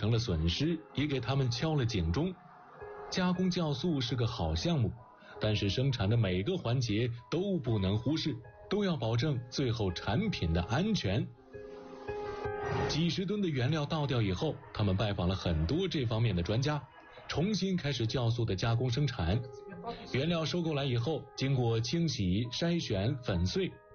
成了损失，也给他们敲了警钟。加工酵素是个好项目，但是生产的每个环节都不能忽视，都要保证最后产品的安全。几十吨的原料倒掉以后，他们拜访了很多这方面的专家，重新开始酵素的加工生产。原料收购来以后，经过清洗、筛选、粉碎，